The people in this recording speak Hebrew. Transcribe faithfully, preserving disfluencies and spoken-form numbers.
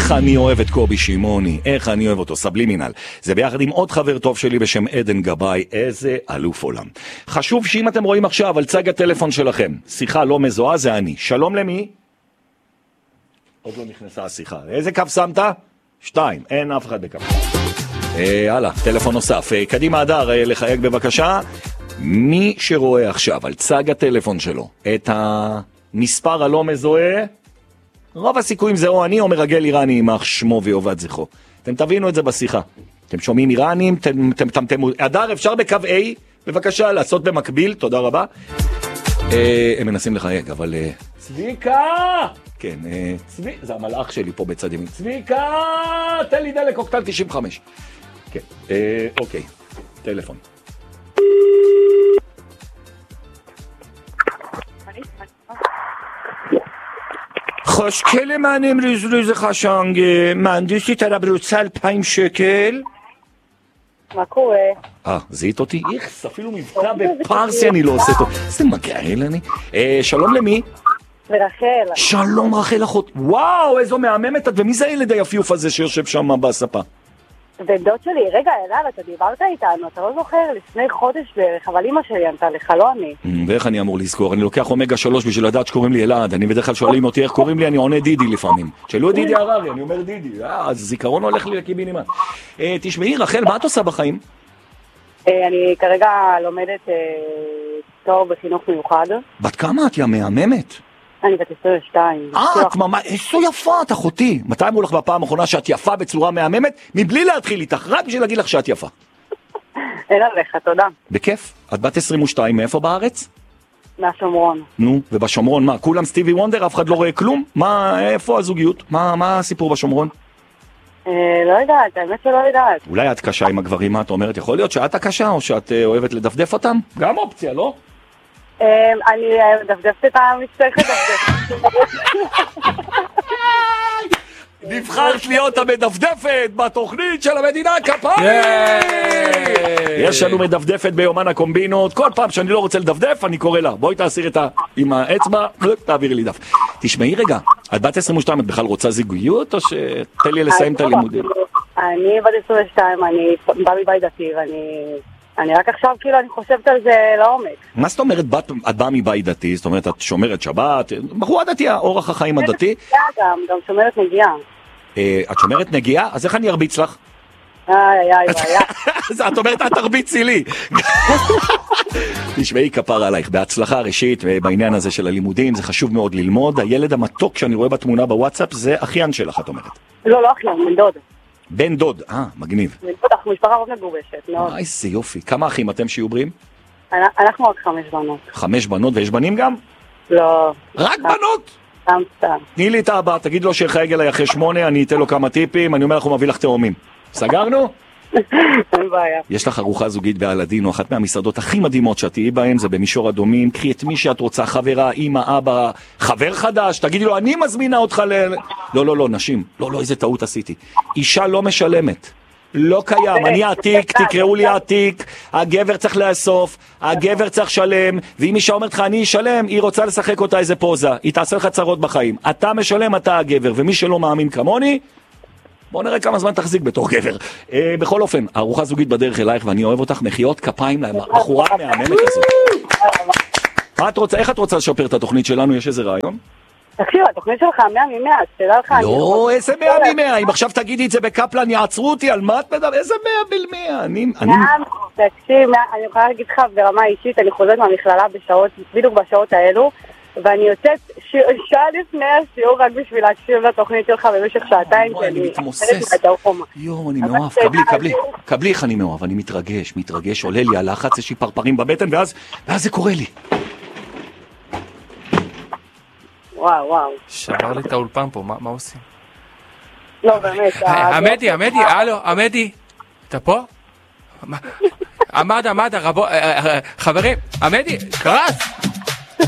איך אני אוהב את קובי שימוני, איך אני אוהב אותו, סבלימינל. זה ביחד עם עוד חבר טוב שלי בשם עדן גבאי, איזה אלוף עולם. חשוב שאם אתם רואים עכשיו על צג הטלפון שלכם, שיחה לא מזוהה, זה אני. שלום למי? עוד לא נכנסה השיחה. איזה קו שמת? שתיים, אין אף אחד בקו. אה, הלאה, טלפון נוסף. אה, קדימה הדר, אה, לחייג בבקשה. מי שרואה עכשיו על צג הטלפון שלו את המספר הלא מזוהה, רוב הסיכויים זה או אני או מרגל איראני, יימח שמו ויאבד זכרו. אתם תבינו את זה בשיחה. אתם שומעים איראנים, אתם תמתמו. הדר, אפשר בקו A, בבקשה, לעשות במקביל, תודה רבה. אה, הם מנסים לחייג, אבל... אה, צביקה! כן, אה, צבי... זה המלאך שלי פה בצד ימין. צביקה! תן לי דלק אוקטל תשעים וחמש. כן, אה, אוקיי. טלפון. خوشگل من امروز روز خشنگه من دوستی طرف رو سل پنج شکل מה קורה? אה, זיהית אותי? איכס, אפילו מבטא בפרסי אני לא עושה טוב. זה מגעיל אני. אה, שלום למי? ורחל. שלום רחל אחות. וואו, איזו מהממת את, ומי זה הילד היפיוף הזה שיושב שם בספה? בן דוד שלי, רגע, אלעד, אתה דיברת איתנו, אתה לא זוכר, לפני חודש בערך, אבל אמא שלי ענתה לך, לא אני. ואיך אני אמור לזכור? אני לוקח אומגה שלוש בשביל לדעת שקוראים לי אלעד, אני בדרך כלל שואלים אותי איך קוראים לי, אני עונה דידי לפעמים. שאלו את דידי הררי, אני אומר דידי, אה, אז זיכרון הולך לי לקיבינימט. אה, תשמעי, רחל, מה את עושה בחיים? אה, אני כרגע לומדת אה, תואר בחינוך מיוחד. בת כמה את, יא מהממת? אני בת עשרים ושתיים. אה, את ממש, איזו יפה את אחותי. מתי אמרו לך בפעם האחרונה שאת יפה בצורה מהממת? מבלי להתחיל איתך, רק בשביל להגיד לך שאת יפה. אין עליך, תודה. בכיף. את בת עשרים ושתיים, מאיפה בארץ? מהשומרון. נו, ובשומרון מה? כולם סטיבי וונדר, אף אחד לא רואה כלום? מה, איפה הזוגיות? מה, מה הסיפור בשומרון? אה, לא יודעת, האמת שלא יודעת. אולי את קשה עם הגברים, מה את אומרת? יכול להיות שאת הקשה או שאת אה, אוהבת לדפדף אותם? גם אופציה, לא? אני דפדפת את המצטרך לדפדף. נבחרת להיות המדפדפת בתוכנית של המדינה, כפיים! יש לנו מדפדפת ביומן הקומבינות, כל פעם שאני לא רוצה לדפדף אני קורא לה, בואי תעשיר את ה... עם האצבע, תעבירי לי דף. תשמעי רגע, את בת עשרים ושתיים, את בכלל רוצה זוגיות או שתן לי לסיים את הלימודים? אני בת עשרים ושתיים, אני בא מבית דתי ואני... אני רק עכשיו כאילו אני חושבת על זה לעומק. מה זאת אומרת, את באה מבית דתי, זאת אומרת את שומרת שבת, בחורה דתייה, אורח החיים הדתי? גם, גם שומרת נגיעה. את שומרת נגיעה? אז איך אני ארביץ לך? איי, איי, איי. את אומרת, את תרביצי לי. תשמעי כפר עלייך, בהצלחה ראשית בעניין הזה של הלימודים, זה חשוב מאוד ללמוד. הילד המתוק שאני רואה בתמונה בוואטסאפ זה אחיין שלך, את אומרת. לא, לא אחיין, בן דוד. בן דוד, אה, מגניב. בן דוד, אנחנו משפחה מאוד מגובשת, מאוד. איזה יופי. כמה אחים אתם שיהיו בריאים? אנחנו רק חמש בנות. חמש בנות, ויש בנים גם? לא. רק בנות? סתם, סתם. תני לי את הבא, תגיד לו שיחייג אליי אחרי שמונה, אני אתן לו כמה טיפים, אני אומר לך הוא מביא לך תאומים. סגרנו? אין בעיה. יש לך ארוחה זוגית באלדינו, אחת מהמסעדות הכי מדהימות שאת תהיי בהן, זה במישור אדומים, קחי את מי שאת רוצה, חברה, אמא, אבא, חבר חדש, תגידי לו, אני מזמינה אותך ל... לא, לא, לא, נשים, לא, לא, איזה טעות עשיתי. אישה לא משלמת. לא קיים, אני עתיק, תקראו לי עתיק, הגבר צריך לאסוף, הגבר צריך שלם, ואם אישה אומרת לך אני אשלם, היא רוצה לשחק אותה איזה פוזה, היא תעשה לך צרות בחיים. אתה משלם, אתה הגבר, ומי שלא מאמין כמוני, בוא נראה כמה זמן תחזיק בתור גבר. אה, בכל אופן, ארוחה זוגית בדרך אלייך, ואני אוהב אותך, מחיאות כפיים לבחורה המהממת הזאת. מה את רוצה, איך את רוצה לשפר את התוכנית שלנו? יש איזה רעיון? תקשיב, התוכנית שלך מאה ממאה, תדע לך... לא, איזה מאה ממאה, אם עכשיו תגידי את זה בקפלן, יעצרו אותי, על מה את מדבר? איזה מאה במאה? אני... תקשיב, אני יכולה להגיד לך ברמה אישית, אני חוזרת מהמכללה בשעות, בדיוק בשעות האלו, ואני יוצאת שעה לפני השיעור רק בשביל להקשיב לתוכנית שלך במשך שעתיים. אני מתמוסס. יואו, אני מאוהב, קבלי, קבלי, קבלי איך אני מאוהב, אני מתרגש, מתרגש, עולה לי הלחץ, יש לי פרפרים בבטן, ואז זה קורה לי. וואו, וואו. שבר לי את האולפן פה, מה עושים? לא, באמת. עמדי, עמדי, הלו, עמדי. אתה פה? עמד, עמד, חברים, עמדי, קרס!